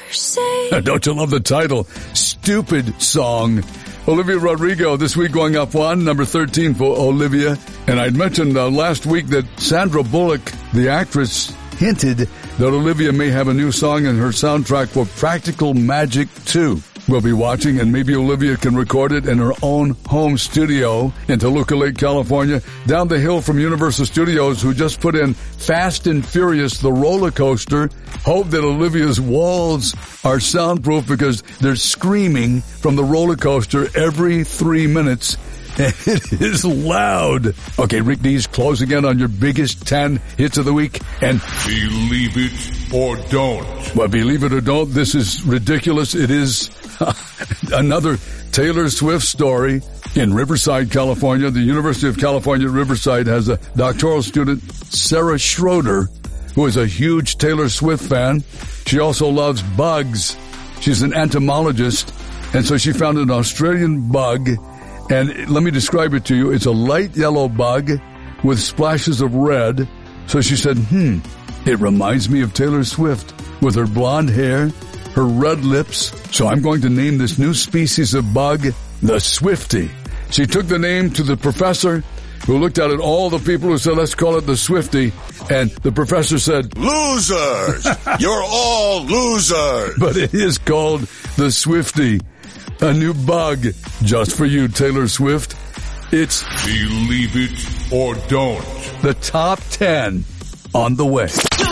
say. Don't you love the title? Stupid Song. Olivia Rodrigo this week going up one, number 13 for Olivia. And I'd mentioned last week that Sandra Bullock, the actress, hinted that Olivia may have a new song in her soundtrack for Practical Magic 2. We'll be watching, and maybe Olivia can record it in her own home studio in Toluca Lake, California, down the hill from Universal Studios, who just put in Fast and Furious, the roller coaster. Hope that Olivia's walls are soundproof because they're screaming from the roller coaster every 3 minutes. And it is loud. Okay, Rick Dees, close again on your biggest 10 hits of the week. And believe it or don't. Well, believe it or don't, this is ridiculous. It is another Taylor Swift story in Riverside, California. The University of California, Riverside has a doctoral student, Sarah Schroeder, who is a huge Taylor Swift fan. She also loves bugs. She's an entomologist, and so she found an Australian bug. And let me describe it to you. It's a light yellow bug with splashes of red. So she said, it reminds me of Taylor Swift with her blonde hair, her red lips. So I'm going to name this new species of bug the Swiftie. She took the name to the professor, who looked at it, all the people who said, let's call it the Swiftie. And the professor said, losers! You're all losers! But it is called the Swiftie. A new bug just for you, Taylor Swift. It's believe it or don't. The top 10 on the way.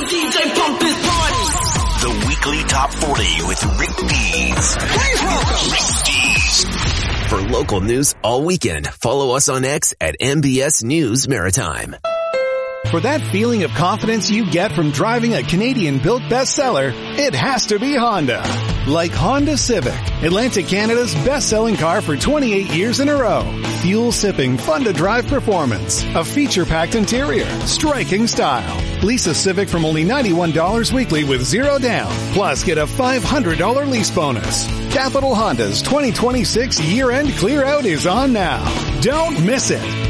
The weekly top 40 with Rick Dees. Please welcome Rick Dees. For local news all weekend, follow us on X at MBS News Maritime. For that feeling of confidence you get from driving a Canadian-built bestseller, it has to be Honda. Like Honda Civic, Atlantic Canada's best-selling car for 28 years in a row. Fuel-sipping, fun-to-drive performance, a feature-packed interior, striking style. Lease a Civic from only $91 weekly with zero down. Plus, get a $500 lease bonus. Capital Honda's 2026 year-end clear-out is on now. Don't miss it.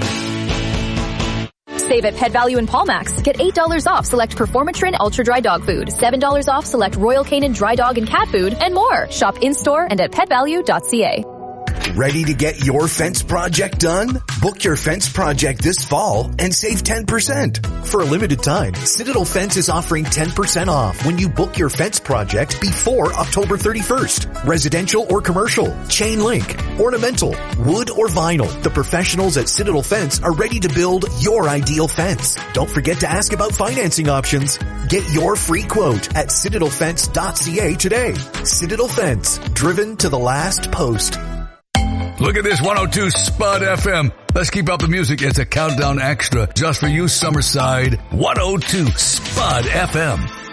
Save at Pet Value in Palmax. Get $8 off select Performatrin Ultra Dry Dog Food, $7 off select Royal Canin Dry Dog and Cat Food, and more. Shop in-store and at petvalue.ca. Ready to get your fence project done? Book your fence project this fall and save 10%. For a limited time, Citadel Fence is offering 10% off when you book your fence project before October 31st. Residential or commercial, chain link, ornamental, wood or vinyl. The professionals at Citadel Fence are ready to build your ideal fence. Don't forget to ask about financing options. Get your free quote at citadelfence.ca today. Citadel Fence, driven to the last post. Look at this 102 Spud FM. Let's keep up the music. It's a countdown extra just for you, Summerside. 102 Spud FM.